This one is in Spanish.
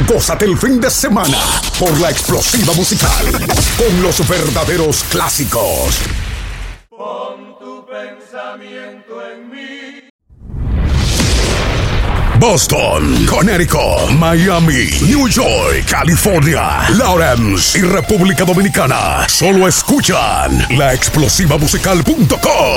Gózate el fin de semana por la explosiva musical con los verdaderos clásicos. Pon tu pensamiento en mí. Boston, Connecticut, Miami, New York, California, Lawrence y República Dominicana. Solo escuchan laexplosivamusical.com.